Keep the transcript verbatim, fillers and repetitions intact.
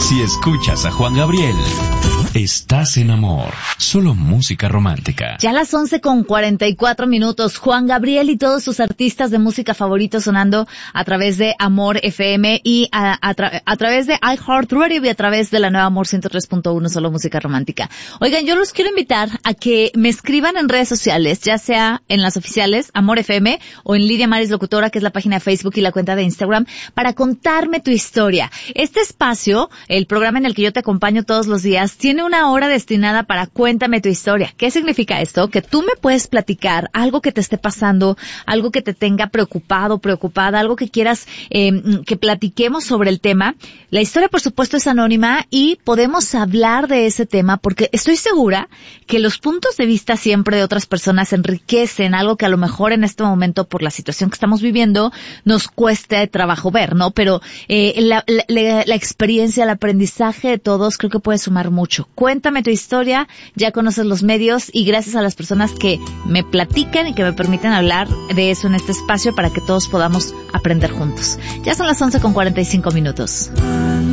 Si escuchas a Juan Gabriel, estás en amor. Solo música romántica. Ya a las once con cuarenta y cuatro minutos, Juan Gabriel y todos sus artistas de música favoritos sonando a través de Amor F M y a, a, tra- a través de iHeartRadio y a través de la nueva Amor ciento tres punto uno, solo música romántica. Oigan, yo los quiero invitar a que me escriban en redes sociales, ya sea en las oficiales, Amor F M, o en Lidia Maris Locutora, que es la página de Facebook y la cuenta de Instagram, para contarme tu historia. Este espacio, el programa en el que yo te acompaño todos los días, tiene una hora destinada para cuéntame tu historia. ¿Qué significa esto? Que tú me puedes platicar algo que te esté pasando, algo que te tenga preocupado, preocupada, algo que quieras eh, que platiquemos sobre el tema. La historia, por supuesto, es anónima y podemos hablar de ese tema porque estoy segura que los puntos de vista siempre de otras personas enriquecen algo que a lo mejor en este momento, por la situación que estamos viviendo, nos cuesta trabajo ver, ¿no? Pero eh, la, la, la, la experiencia, el aprendizaje de todos creo que puede sumar mucho. Cuéntame tu historia, ya conoces los medios y gracias a las personas que me platican y que me permiten hablar de eso en este espacio para que todos podamos aprender juntos. Ya son las once con cuarenta y cinco minutos.